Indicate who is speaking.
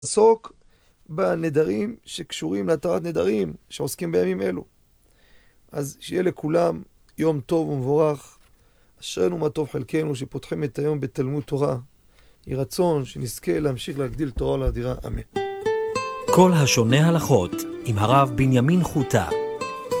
Speaker 1: עסוק בנדרים שקשורים להתרת נדרים שעוסקים בימים אלו. אז שיהיה לכולם יום טוב ומבורך. אשרנו מה טוב חלקנו שפותחים את היום בתלמוד תורה. יהי רצון שנזכה להמשיך להגדיל תורה ולהאדירה. אמן.
Speaker 2: כל השונה הלכות עם הרב בנימין חוטה.